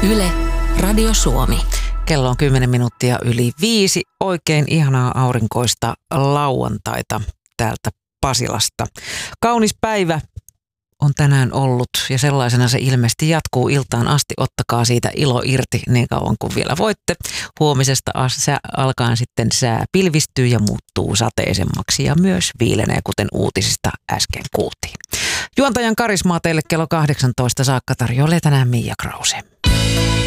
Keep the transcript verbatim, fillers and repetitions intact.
Yle, Radio Suomi. Kello on kymmenen minuuttia yli viisi. Oikein ihanaa aurinkoista lauantaita täältä Pasilasta. Kaunis päivä on tänään ollut ja sellaisena se ilmeisesti jatkuu iltaan asti. Ottakaa siitä ilo irti niin kauan kuin vielä voitte. Huomisesta sä alkaa sitten sää pilvistyy ja muuttuu sateisemmaksi ja myös viilenee, kuten uutisista äsken kuultiin. Juontajan karismaa teille kello kahdeksantoista saakka tarjoilee tänään Mia Krause.